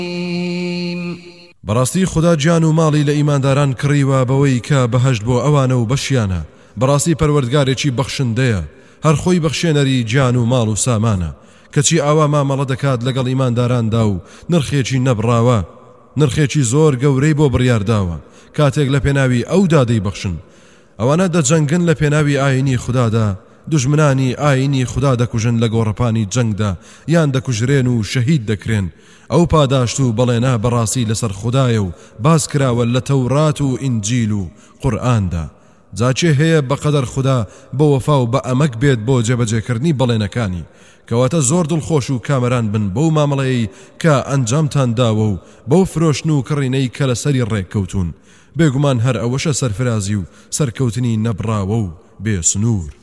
بەڕاستی خدا گیان و ماڵی لە ئیمانداران کڕیوە بەوەی کە بەهەشت بۆ ئەوانە و بەشیانە. بەڕاستی پەروەردگارێکی بەخشندەیە، هەر خۆی بەخشێنەری گیان و ماڵ و سامانە، کەچی ئاوا مامەڵە دەکات لەگەڵ ئیمانداراندا و نرخێکی نەبڕاوە، نرخێکی زۆر گەورەی بۆ بڕیارداوە کاتێک لە پێناوی ئەو دادەی بەخشن. ئەوانە دەجەنگن لە پێناوی ئاینی خودادا، دژمنانی ئاینی خدا دەکوژن لە گۆڕەپانی جەنگدا یان دەکوژرێن و شەهید دەکرێن. ئەو پاداشت و بەڵێنا بەڕاستی لەسەر خودایە و باز کراوە لە تەورات و ئینجیل و قورئاندا. جاچێ هەیە بەقەدەر خدا بە وەفا و بە ئەمەک بێت بۆ جێبەجێکردنی بەڵێنەکانی، کەواتە زۆر دڵخۆش و کامەران بن بەو مامەڵەیەی کە ئەنجامتان داوە و بەو فرۆشتن و کڕینەی کە لەسەری ڕێککەوتون. بێگومان هەر ئەوەشە سەرفرازی و سەرکەوتنی نەبڕاوە و بێسنوور.